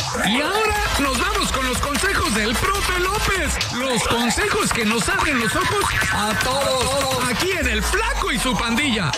Y ahora nos vamos con los consejos del profe López. Los consejos que nos abren los ojos a todos. Aquí en El Flaco y su pandilla.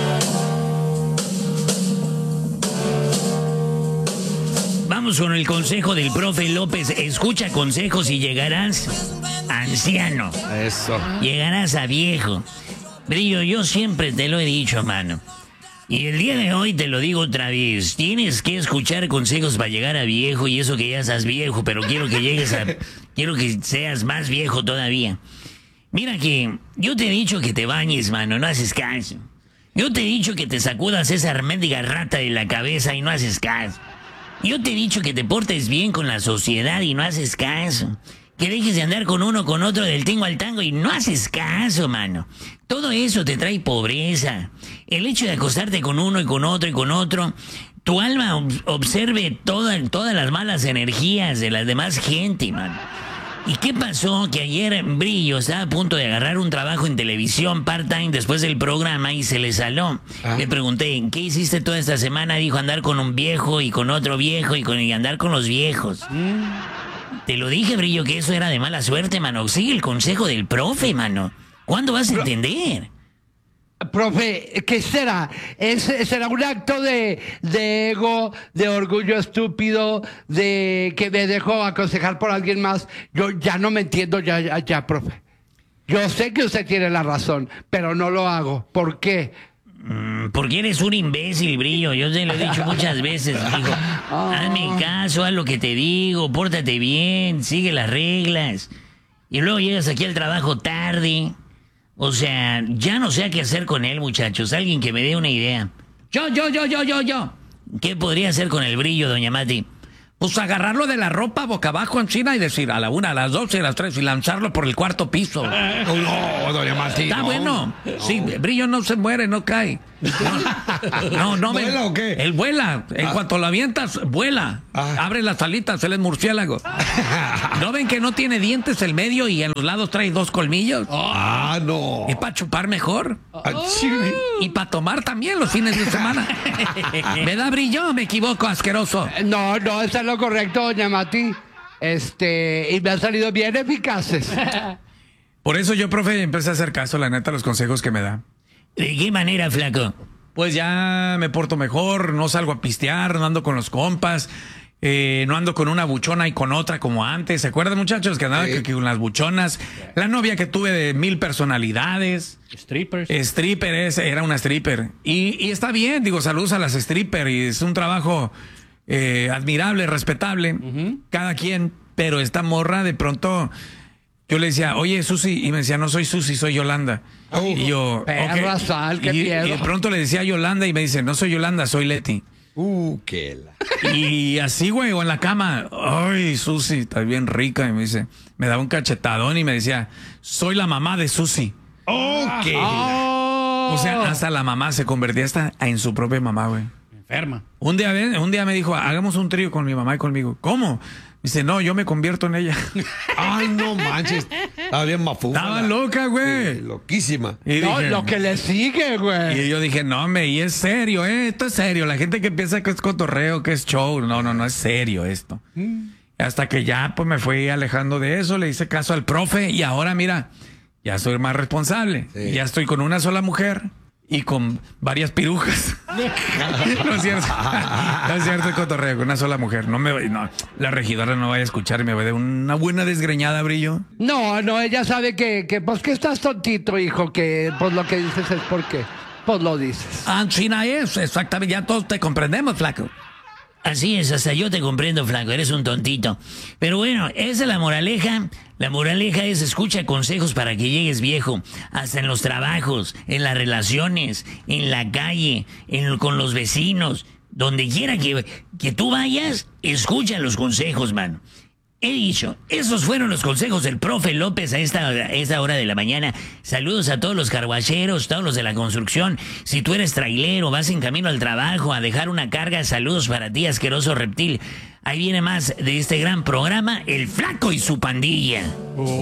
Vamos con el consejo del profe López. Escucha consejos y llegarás anciano. Eso. Llegarás a viejo. Brillo, yo siempre te lo he dicho, mano. Y el día de hoy te lo digo otra vez. Tienes que escuchar consejos para llegar a viejo, y eso que ya estás viejo, pero quiero que seas más viejo todavía. Mira que yo te he dicho que te bañes, mano, no haces caso. Yo te he dicho que te sacudas esa mendiga rata de la cabeza y no haces caso. Yo te he dicho que te portes bien con la sociedad y no haces caso. Que dejes de andar con uno con otro del tingo al tango y no haces caso, mano. Todo eso te trae pobreza. El hecho de acostarte con uno y con otro y con otro, tu alma observe todas las malas energías de las demás gente, mano. ¿Y qué pasó? Que ayer Brillo estaba a punto de agarrar un trabajo en televisión part-time después del programa y se le saló. Le pregunté, ¿qué hiciste toda esta semana? Dijo, andar con un viejo y con otro viejo y andar con los viejos. Te lo dije, Brillo, que eso era de mala suerte, mano. Sigue el consejo del profe, mano. ¿Cuándo vas a entender? Profe, ¿qué será? ¿Será un acto de ego, de orgullo estúpido, de que me dejo aconsejar por alguien más? Yo ya no me entiendo, ya, profe. Yo sé que usted tiene la razón, pero no lo hago. ¿Por qué? Porque eres un imbécil, Brillo. Yo te lo he dicho muchas veces. Digo, hazme caso, haz lo que te digo, pórtate bien, sigue las reglas. Y luego llegas aquí al trabajo tarde. O sea, ya no sé qué hacer con él, muchachos. Alguien que me dé una idea. Yo. ¿Qué podría hacer con el Brillo, doña Mati? Pues agarrarlo de la ropa boca abajo en China y decir a la 1, a las 2 y a las 3 y lanzarlo por el cuarto piso. No, doña Martín. Está no. bueno. Sí, Brillo no se muere, no cae. No. ¿Vuela o qué? Él vuela. En cuanto lo avientas, vuela. Abre las alitas, él es murciélago. ¿No ven que no tiene dientes el medio y en los lados trae 2 colmillos? No. Es para chupar mejor. Sí. Y para tomar también los fines de semana. ¿Me da Brillo o me equivoco, asqueroso? No, eso es lo correcto, doña Mati. Y me han salido bien eficaces. Por eso yo, profe, empecé a hacer caso, la neta, a los consejos que me da. ¿De qué manera, flaco? Pues ya me porto mejor, no salgo a pistear, no ando con los compas, no ando con una buchona y con otra como antes. ¿Se acuerdan, muchachos, que andaba que con las buchonas? La novia que tuve de 1000 personalidades. Stripper, era una stripper. Y está bien, digo, saludos a las stripper y es un trabajo admirable, respetable, cada quien, pero esta morra de pronto... Yo le decía, oye, Susi, y me decía, no soy Susi, soy Yolanda. Y yo, perra, sal, qué y miedo. de pronto le decía Yolanda y me dice, no soy Yolanda, soy Leti. Qué la... Y así, güey, o en la cama, ay, Susi, está bien rica. Y me dice, me daba un cachetadón y me decía, soy la mamá de Susi. Qué O sea, hasta la mamá se convertía hasta en su propia mamá, güey. Enferma. Un día me dijo, hagamos un trío con mi mamá y conmigo. ¿Cómo? Dice, no, yo me convierto en ella. Ay, no manches. Estaba bien mafufa. Estaba loca, güey. Loquísima. Y No, dije, lo que le sigue, güey. y yo dije, no, y es serio, esto es serio. La gente que piensa que es cotorreo, que es show, no es serio esto. Hasta que ya, pues me fui alejando de eso, le hice caso al profe y ahora, mira, ya soy más responsable. Sí. Ya estoy con una sola mujer y con varias pirujas. No es cierto. No es cierto, cotorreo, con una sola mujer. No, la regidora no vaya a escuchar y me va a dar una buena desgreñada, Brillo. No, ella sabe que pues que estás tontito, hijo, que pues lo que dices es porque pues lo dices. China es, exactamente, ya todos te comprendemos, flaco. Así es, hasta yo te comprendo, flaco, eres un tontito. Pero bueno, esa es la moraleja. La moraleja es escucha consejos para que llegues viejo. Hasta en los trabajos, en las relaciones, en la calle, con los vecinos. Donde quiera que tú vayas, escucha los consejos, mano. He dicho, esos fueron los consejos del profe López a esta hora de la mañana. Saludos a todos los carguacheros, todos los de la construcción. Si tú eres trailero, vas en camino al trabajo a dejar una carga, saludos para ti, asqueroso reptil. Ahí viene más de este gran programa, El Flaco y su pandilla.